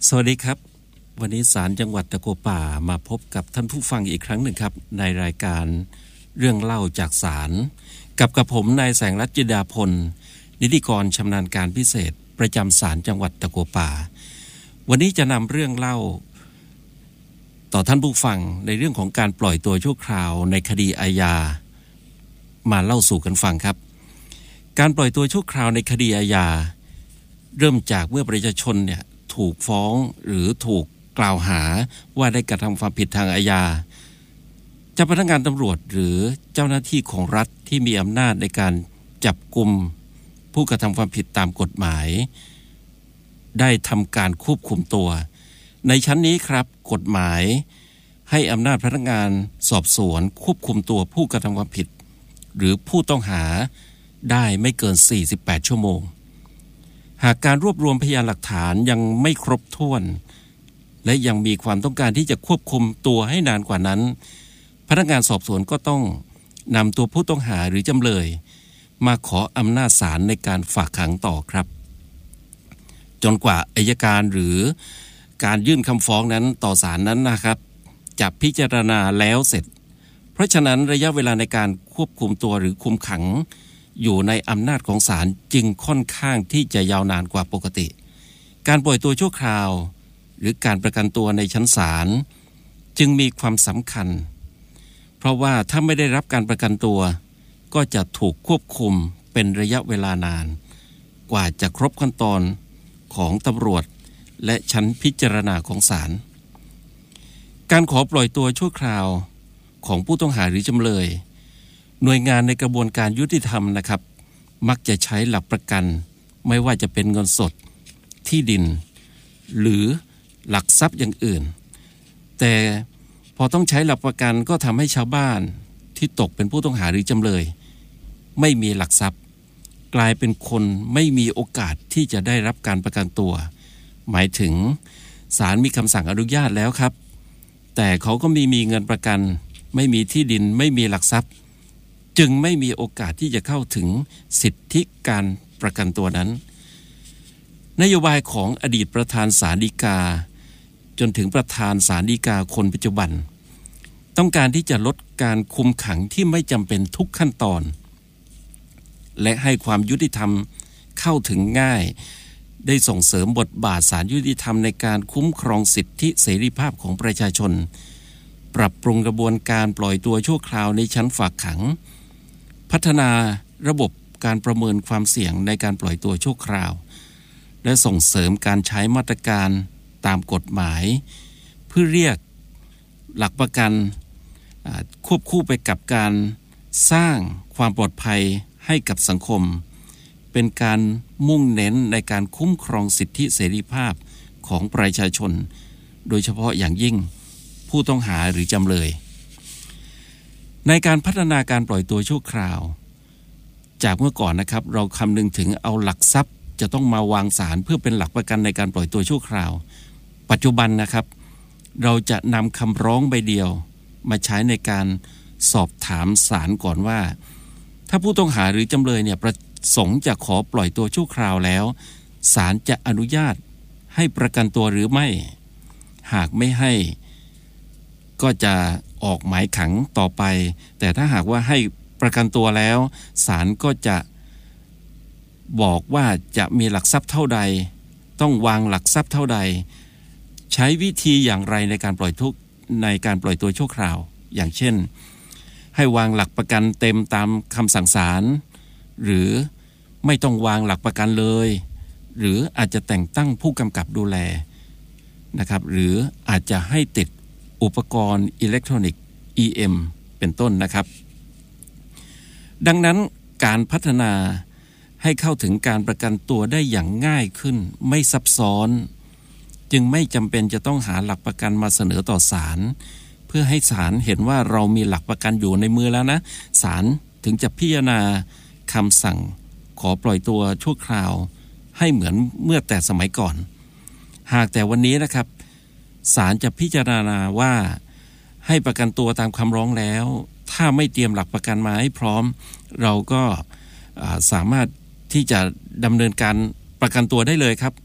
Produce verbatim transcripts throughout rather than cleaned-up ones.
สวัสดีครับวันนี้ศาลจังหวัดตะกัวป่ามาพบกับท่านผู้ฟังอีกครั้งหนึ่งครับในรายการเรื่องเล่าจากศาลกับกับผมนายแสงรัตน์จิดาพลนิติกรชำนาญการพิเศษประจำศาลจังหวัดตะกัวป่าวันนี้จะนำเรื่องเล่าต่อท่านผู้ฟังในเรื่องของการปล่อยตัวชั่วคราวในคดีอาญามาเล่าสู่กันฟังครับการปล่อยตัวชั่วคราวในคดีอาญาเริ่มจากเมื่อประชาชนเนี่ยถูกฟ้องหรือถูกกล่าวหาว่าได้กระทำความผิดทางอาญาเจ้าพนักงานตำรวจหรือเจ้าหน้าที่ของรัฐที่มีอำนาจในการจับกุมผู้กระทำความผิดตามกฎหมายได้ทำการควบคุมตัวในชั้นนี้ครับกฎหมายให้อำนาจพนักงานสอบสวนควบคุมตัวผู้กระทำความผิดหรือผู้ต้องหาได้ไม่เกินสี่สิบแปดชั่วโมงหากการรวบรวมพยานหลักฐานยังไม่ครบถ้วนและยังมีความต้องการที่จะควบคุมตัวให้นานกว่านั้นพนักงานสอบสวนก็ต้องนำตัวผู้ต้องหาหรือจำเลยมาขออำนาจศาลในการฝากขังต่อครับจนกว่าอัยการหรือการยื่นคำฟ้องนั้นต่อศาลนั้นนะครับจะพิจารณาแล้วเสร็จเพราะฉะนั้นระยะเวลาในการควบคุมตัวหรือคุมขังอยู่ในอำนาจของศาลจึงค่อนข้างที่จะยาวนานกว่าปกติการปล่อยตัวชั่วคราวหรือการประกันตัวในชั้นศาลจึงมีความสำคัญเพราะว่าถ้าไม่ได้รับการประกันตัวก็จะถูกควบคุมเป็นระยะเวลานานกว่าจะครบขั้นตอนของตำรวจและชั้นพิจารณาของศาลการขอปล่อยตัวชั่วคราวของผู้ต้องหาหรือจำเลยหน่วยงานในกระบวนการยุติธรรมนะครับมักจะใช้หลักประกันไม่ว่าจะเป็นเงินสดที่ดินหรือหลักทรัพย์อย่างอื่นแต่พอต้องใช้หลักประกันก็ทำให้ชาวบ้านที่ตกเป็นผู้ต้องหาหรือจำเลยไม่มีหลักทรัพย์กลายเป็นคนไม่มีโอกาสที่จะได้รับการประกันตัวหมายถึงศาลมีคำสั่งอนุญาตแล้วครับแต่เขาก็ไม่มีเงินประกันไม่มีที่ดินไม่มีหลักทรัพย์จึงไม่มีโอกาสที่จะเข้าถึงสิทธิการประกันตัวนั้นนโยบายของอดีตประธานศาลฎีกาจนถึงประธานศาลฎีกาคนปัจจุบันต้องการที่จะลดการคุมขังที่ไม่จำเป็นทุกขั้นตอนและให้ความยุติธรรมเข้าถึงง่ายได้ส่งเสริมบทบาทศาลยุติธรรมในการคุ้มครองสิทธิเสรีภาพของประชาชนปรับปรุงกระบวนการปล่อยตัวชั่วคราวในชั้นฝากขังพัฒนาระบบการประเมินความเสี่ยงในการปล่อยตัวชั่วคราวและส่งเสริมการใช้มาตรการตามกฎหมายเพื่อเรียกหลักประกันควบคู่ไปกับการสร้างความปลอดภัยให้กับสังคมเป็นการมุ่งเน้นในการคุ้มครองสิทธิเสรีภาพของประชาชนโดยเฉพาะอย่างยิ่งผู้ต้องหาหรือจำเลยในการพัฒนาการปล่อยตัวชั่วคราวจากเมื่อก่อนนะครับเราคำนึงถึงเอาหลักทรัพย์จะต้องมาวางศาลเพื่อเป็นหลักประกันในการปล่อยตัวชั่วคราวปัจจุบันนะครับเราจะนำคำร้องใบเดียวมาใช้ในการสอบถามศาลก่อนว่าถ้าผู้ต้องหาหรือจำเลยเนี่ยประสงค์จะขอปล่อยตัวชั่วคราวแล้วศาลจะอนุญาตให้ประกันตัวหรือไม่หากไม่ให้ก็จะออกหมายขังต่อไปแต่ถ้าหากว่าให้ประกันตัวแล้วศาลก็จะบอกว่าจะมีหลักทรัพย์เท่าใดต้องวางหลักทรัพย์เท่าใดใช้วิธีอย่างไรในการปล่อยทุกในการปล่อยตัวชั่วคราวอย่างเช่นให้วางหลักประกันเต็มตามคำสั่งศาลหรือไม่ต้องวางหลักประกันเลยหรืออาจจะแต่งตั้งผู้กำกับดูแลนะครับหรืออาจจะให้ติดอุปกรณ์อิเล็กทรอนิกส์ อี เอ็ม เป็นต้นนะครับดังนั้นการพัฒนาให้เข้าถึงการประกันตัวได้อย่างง่ายขึ้นไม่ซับซ้อนจึงไม่จำเป็นจะต้องหาหลักประกันมาเสนอต่อศาลเพื่อให้ศาลเห็นว่าเรามีหลักประกันอยู่ในมือแล้วนะศาลถึงจะพิจารณาคำสั่งขอปล่อยตัวชั่วคราวให้เหมือนเมื่อแต่สมัยก่อนหากแต่วันนี้นะครับศาลจะพิจารณาว่าให้ประกันตัวตามคำร้องแล้วถ้าไม่เตรียมหลักประกันมาให้พร้อมเราก็สามารถที่จะดำเนินการประกันตัวได้เลยครับ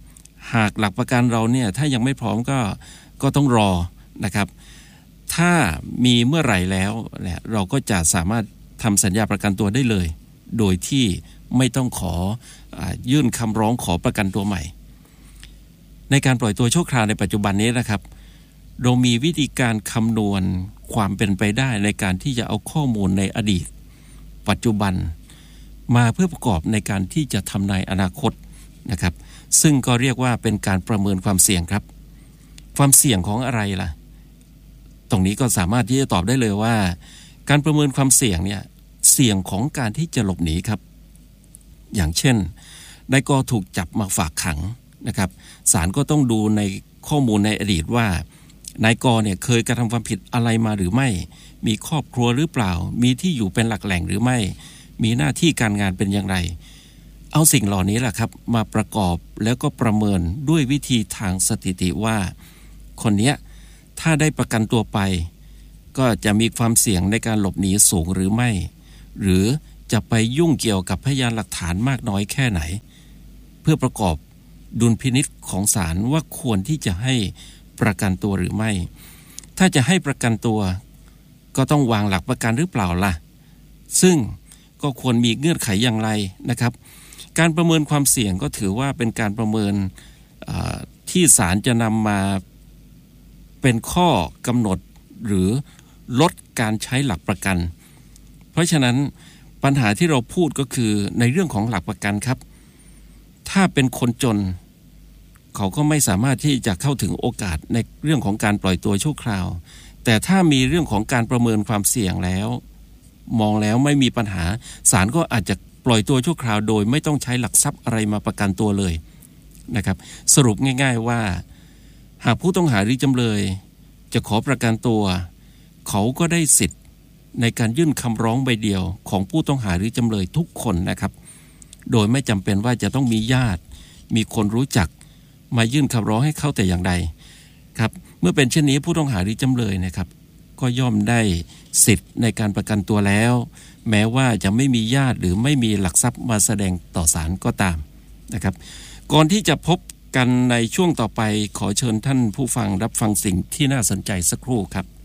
หากหลักประกันเราเนี่ยถ้ายังไม่พร้อมก็ก็ต้องรอนะครับถ้ามีเมื่อไหร่แล้วเนี่ยเราก็จะสามารถทำสัญญาประกันตัวได้เลยโดยที่ไม่ต้องขออ่ายื่นคำร้องขอประกันตัวใหม่ในการปล่อยตัวชั่วคราวในปัจจุบันนี้นะครับเรามีวิธีการคำนวณความเป็นไปได้ในการที่จะเอาข้อมูลในอดีตปัจจุบันมาเพื่อประกอบในการที่จะทำนายอนาคตนะครับซึ่งก็เรียกว่าเป็นการประเมินความเสี่ยงครับความเสี่ยงของอะไรล่ะตรงนี้ก็สามารถที่จะตอบได้เลยว่าการประเมินความเสี่ยงเนี่ยเสี่ยงของการที่จะหลบหนีครับอย่างเช่นนายกถูกจับมาฝากขังนะครับศาลก็ต้องดูในข้อมูลในอดีตว่านายกเนี่ยเคยกระทำความผิดอะไรมาหรือไม่มีครอบครัวหรือเปล่ามีที่อยู่เป็นหลักแหล่งหรือไม่มีหน้าที่การงานเป็นอย่างไรเอาสิ่งเหล่านี้แหละครับมาประกอบแล้วก็ประเมินด้วยวิธีทางสถิติว่าคนเนี้ยถ้าได้ประกันตัวไปก็จะมีความเสี่ยงในการหลบหนีสูงหรือไม่หรือจะไปยุ่งเกี่ยวกับพยานหลักฐานมากน้อยแค่ไหนเพื่อประกอบดุลพินิจของศาลว่าควรที่จะให้ประกันตัวหรือไม่ถ้าจะให้ประกันตัวก็ต้องวางหลักประกันหรือเปล่าล่ะซึ่งก็ควรมีเงื่อนไขอย่างไรนะครับการประเมินความเสี่ยงก็ถือว่าเป็นการประเมินที่ศาลจะนำมาเป็นข้อกำหนดหรือลดการใช้หลักประกันเพราะฉะนั้นปัญหาที่เราพูดก็คือในเรื่องของหลักประกันครับถ้าเป็นคนจนเขาก็ไม่สามารถที่จะเข้าถึงโอกาสในเรื่องของการปล่อยตัวชั่วคราวแต่ถ้ามีเรื่องของการประเมินความเสี่ยงแล้วมองแล้วไม่มีปัญหาศาลก็อาจจะปล่อยตัวชั่วคราวโดยไม่ต้องใช้หลักทรัพย์อะไรมาประกันตัวเลยนะครับสรุปง่ายๆว่าหากผู้ต้องหาหรือจำเลยจะขอประกันตัวเขาก็ได้สิทธิ์ในการยื่นคำร้องใบเดียวของผู้ต้องหาหรือจำเลยทุกคนนะครับโดยไม่จำเป็นว่าจะต้องมีญาติมีคนรู้จักมายื่นคำร้องให้เขาแต่อย่างใดครับเมื่อเป็นเช่นนี้ผู้ต้องหาหรือจำเลยนะครับก็ย่อมได้สิทธิ์ในการประกันตัวแล้วแม้ว่าจะไม่มีญาติหรือไม่มีหลักทรัพย์มาแสดงต่อศาลก็ตามนะครับก่อนที่จะพบกันในช่วงต่อไปขอเชิญท่านผู้ฟังรับฟังสิ่งที่น่าสนใจสักครู่ครับ